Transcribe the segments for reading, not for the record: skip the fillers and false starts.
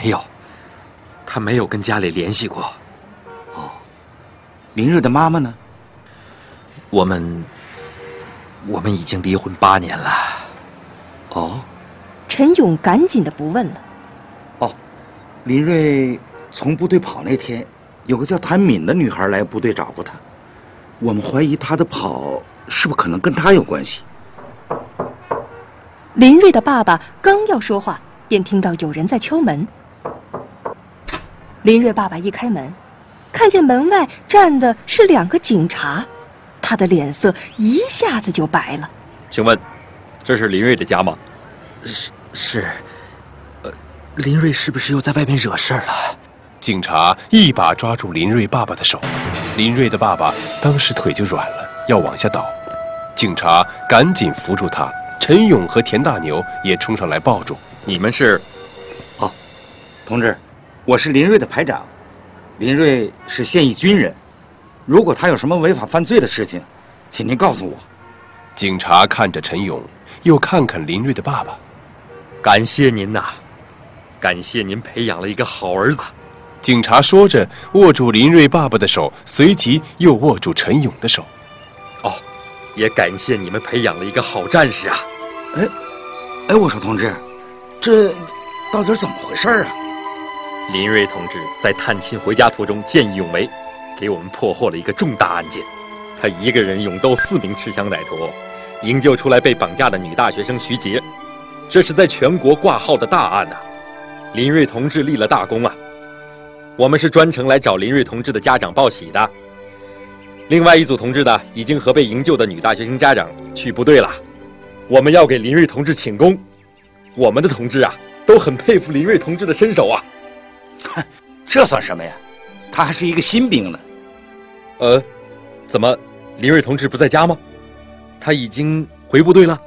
没有，他没有跟家里联系过。 哦，林瑞的妈妈呢？ 我们已经离婚8年了。 哦， 陈勇赶紧的不问了。 哦，林瑞从部队跑那天，有个叫谭敏的女孩来部队找过他，我们怀疑他的跑是不是可能跟他有关系。 林瑞的爸爸刚要说话，便听到有人在敲门。林瑞爸爸一开门，看见门外站的是2个警察，他的脸色一下子就白了。 请问，这是林瑞的家吗？是。林瑞是不是又在外面惹事了？ 警察一把抓住林瑞爸爸的手，林瑞的爸爸当时腿就软了，要往下倒。警察赶紧扶住他，陈勇和田大牛也冲上来抱住。 你们是？ 哦，同志，我是林瑞的排长。林瑞是现役军人，如果他有什么违法犯罪的事情，请您告诉我。 警察看着陈勇，又看看林瑞的爸爸。 感谢您呐，感谢您培养了一个好儿子。 警察说着，握住林瑞爸爸的手，随即又握住陈勇的手。 哦，也感谢你们培养了一个好战士啊！ 我说同志，这到底怎么回事啊？ 林瑞同志在探亲回家途中见义勇为，给我们破获了一个重大案件。他一个人勇斗4名持枪歹徒，营救出来被绑架的女大学生徐杰，这是在全国挂号的大案啊！林瑞同志立了大功啊！我们是专程来找林瑞同志的家长报喜的。另外一组同志呢，已经和被营救的女大学生家长去部队了。我们要给林瑞同志请功，我们的同志啊，都很佩服林瑞同志的身手啊。 这算什么呀？他还是一个新兵呢。 怎么，林瑞同志不在家吗？他已经回部队了？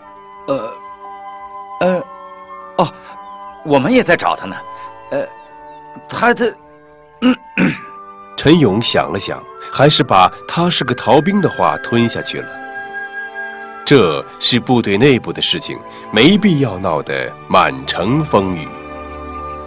我们也在找他呢。 陈勇想了想，还是把他是个逃兵的话吞下去了。这是部队内部的事情，没必要闹得满城风雨。